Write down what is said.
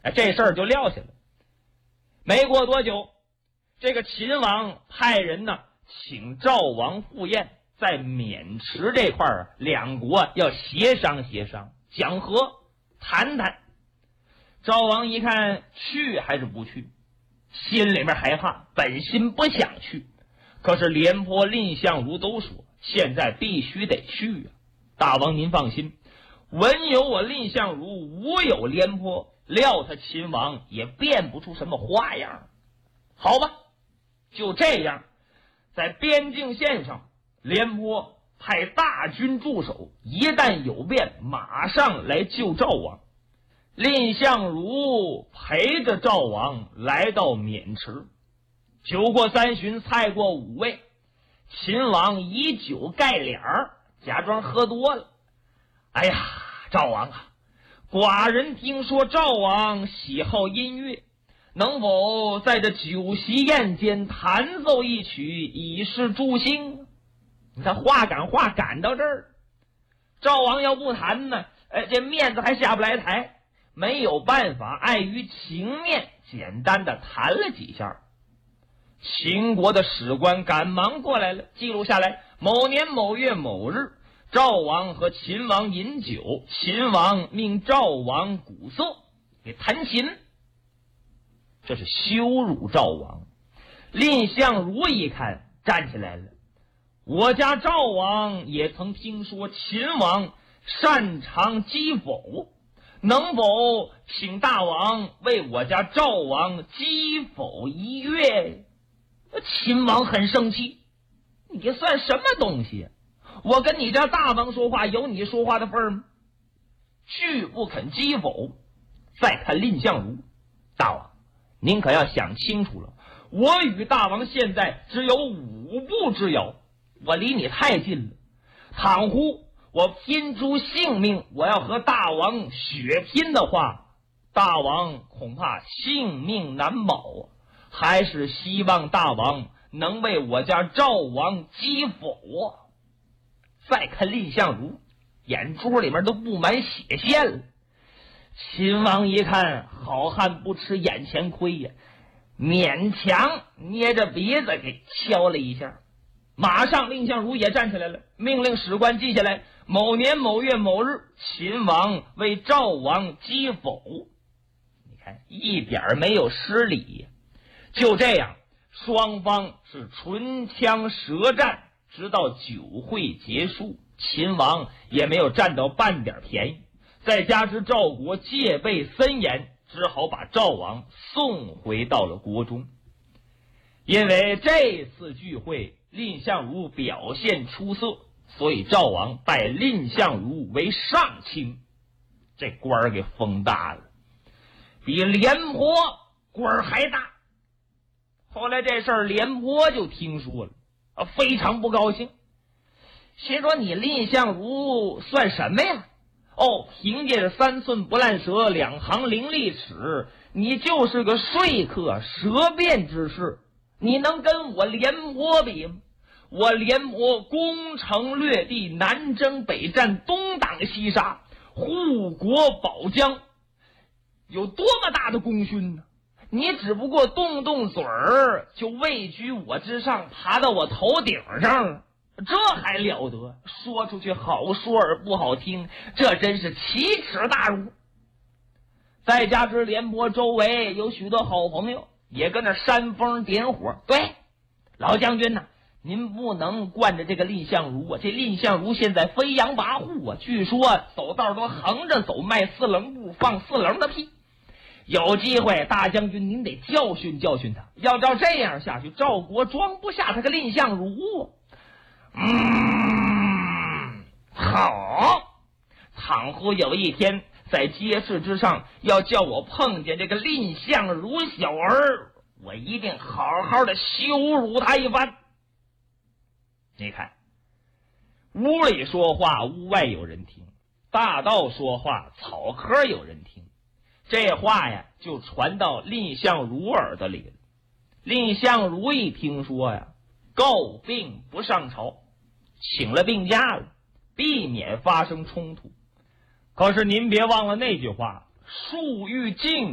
这事儿就撂下了。没过多久，这个秦王派人呢请赵王赴宴，在渑池这块儿两国要协商协商，讲和谈谈。赵王一看去还是不去，心里面害怕，本心不想去，可是廉颇、蔺相如都说现在必须得去啊。大王您放心，文有我蔺相如，武有廉颇，料他秦王也变不出什么花样。好吧，就这样，在边境线上，廉颇派大军驻守，一旦有变马上来救赵王。蔺相如陪着赵王来到渑池，酒过三巡，菜过五味，秦王以酒盖脸儿，假装喝多了。哎呀，赵王啊，寡人听说赵王喜好音乐，能否在这酒席宴间弹奏一曲，以示助兴？你看话赶到这儿，赵王要不弹呢，这面子还下不来台。没有办法，碍于情面，简单的弹了几下。秦国的史官赶忙过来了，记录下来，某年某月某日，赵王和秦王饮酒，秦王命赵王鼓瑟给弹琴，这是羞辱赵王。蔺相如一看，站起来了，我家赵王也曾听说秦王擅长击否，能否请大王为我家赵王击否一乐？秦王很生气，你算什么东西？我跟你家大王说话，有你说话的份儿吗？拒不肯击否。再看蔺相如，大王您可要想清楚了，我与大王现在只有5步之遥，我离你太近了，倘乎我拼出性命，我要和大王血拼的话，大王恐怕性命难保啊！还是希望大王能为我家赵王击否啊！再看蔺相如，眼珠里面都布满血线了。秦王一看，好汉不吃眼前亏呀，勉强捏着鼻子给敲了一下。马上蔺相如也站起来了，命令史官记下来，某年某月某日，秦王为赵王击否。你看一点没有失礼。就这样，双方是唇枪舌战，直到酒会结束，秦王也没有占到半点便宜。再加之赵国戒备森严，只好把赵王送回到了国中。因为这次聚会蔺相如表现出色，所以赵王拜蔺相如为上卿，这官儿给封大了，比廉颇官儿还大。后来这事儿廉颇就听说了，非常不高兴，心说你蔺相如算什么呀？凭借着3寸不烂舌，2行伶俐齿，你就是个说客舌辩之士，你能跟我廉颇比吗？我廉颇攻城略地，南征北战，东挡西杀，护国保疆，有多么大的功勋呢？你只不过动动嘴儿就位居我之上，爬到我头顶上，这还了得？说出去好说而不好听，这真是奇耻大辱。再加之廉颇周围有许多好朋友，也跟那煽风点火。对，老将军呐，您不能惯着这个蔺相如啊！这蔺相如现在飞扬跋扈啊，据说走道都横着走，迈4棱步，放4棱的屁。有机会，大将军您得教训教训他。要照这样下去，赵国装不下他个蔺相如。好，倘或有一天在街市之上要叫我碰见这个蔺相如小儿，我一定好好的羞辱他一番。你看，屋里说话屋外有人听，大道说话草棵有人听，这话呀就传到蔺相如耳朵里了。蔺相如一听说呀，告病不上朝，请了病假了，避免发生冲突。可是您别忘了那句话，树欲静